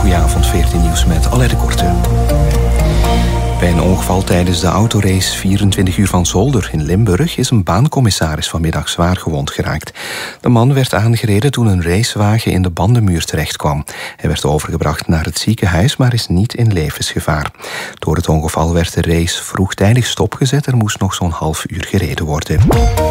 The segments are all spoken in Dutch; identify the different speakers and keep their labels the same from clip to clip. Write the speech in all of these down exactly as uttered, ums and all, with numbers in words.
Speaker 1: Goedenavond, veertien Nieuws met Alette Korte. Bij een ongeval tijdens de autorace vierentwintig uur van Zolder in Limburg is een baancommissaris vanmiddag zwaar gewond geraakt. De man werd aangereden toen een racewagen in de bandenmuur terechtkwam. Hij werd overgebracht naar het ziekenhuis, maar is niet in levensgevaar. Door het ongeval werd de race vroegtijdig stopgezet. Er moest nog zo'n half uur gereden worden.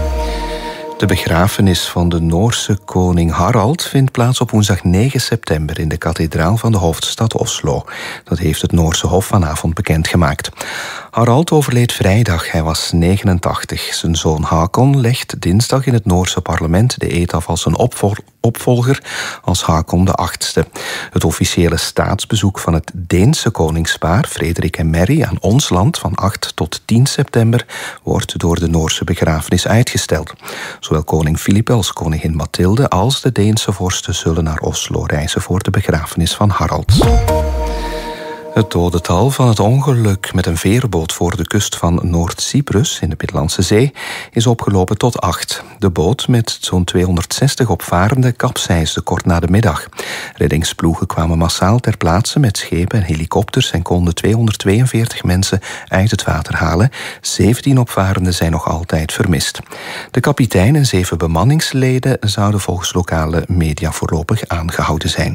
Speaker 1: De begrafenis van de Noorse koning Harald vindt plaats op woensdag negen september in de kathedraal van de hoofdstad Oslo. Dat heeft het Noorse Hof vanavond bekendgemaakt. Harald overleed vrijdag, hij was negenentachtig. Zijn zoon Hakon legt dinsdag in het Noorse parlement de eed af als zijn opvol- opvolger als Hakon de achtste. Het officiële staatsbezoek van het Deense koningspaar Frederik en Mary aan ons land van acht tot tien september wordt door de Noorse begrafenis uitgesteld. Zowel koning Filip als koningin Mathilde als de Deense vorsten zullen naar Oslo reizen voor de begrafenis van Harald. Het dodental van het ongeluk met een veerboot voor de kust van Noord-Cyprus in de Middellandse Zee is opgelopen tot acht. De boot met zo'n tweehonderdzestig opvarenden kapseisde kort na de middag. Reddingsploegen kwamen massaal ter plaatse met schepen en helikopters en konden tweehonderdtweeënveertig mensen uit het water halen. zeventien opvarenden zijn nog altijd vermist. De kapitein en zeven bemanningsleden zouden volgens lokale media voorlopig aangehouden zijn.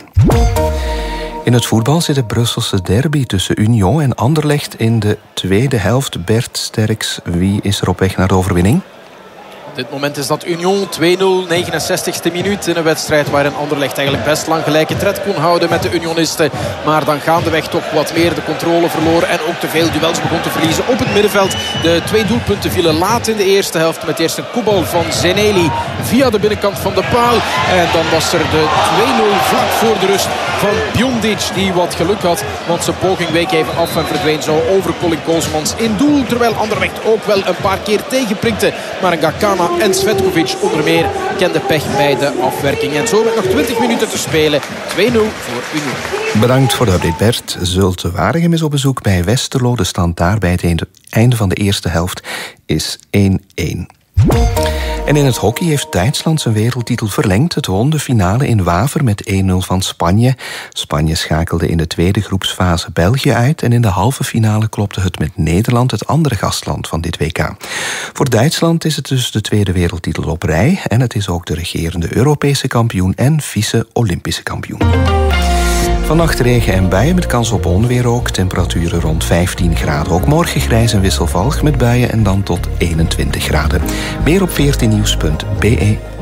Speaker 1: In het voetbal zit het Brusselse derby tussen Union en Anderlecht in de tweede helft. Bert Sterks, wie is er op weg naar de overwinning?
Speaker 2: Op dit moment is dat Union twee nul, negenenzestigste minuut in een wedstrijd waarin Anderlecht eigenlijk best lang gelijke tred kon houden met de Unionisten. Maar dan gaandeweg toch wat meer de controle verloor en ook te veel duels begon te verliezen op het middenveld. De twee doelpunten vielen laat in de eerste helft met eerst een kopbal van Zeneli via de binnenkant van de paal. En dan was er de twee nul vlak voor de rust van Bjondic die wat geluk had, want zijn poging week even af en verdween zo over Colin Koosmans in doel. Terwijl Anderlecht ook wel een paar keer tegenprikte. Maar een Gakana en Svetkovic onder meer kende pech bij de afwerking. En zo met nog twintig minuten te spelen. twee nul voor Union.
Speaker 1: Bedankt voor de update, Bert. Zulte Waregem is op bezoek bij Westerlo. De stand daar bij het einde van de eerste helft is één één. En in het hockey heeft Duitsland zijn wereldtitel verlengd. Het won de finale in Waver met één nul van Spanje. Spanje schakelde in de tweede groepsfase België uit en in de halve finale klopte het met Nederland, het andere gastland van dit W K. Voor Duitsland is het dus de tweede wereldtitel op rij en het is ook de regerende Europese kampioen en vice-Olympische kampioen. Vannacht regen en buien met kans op onweer ook. Temperaturen rond vijftien graden. Ook morgen grijs en wisselvallig met buien en dan tot eenentwintig graden. Meer op veertien nieuws punt b e.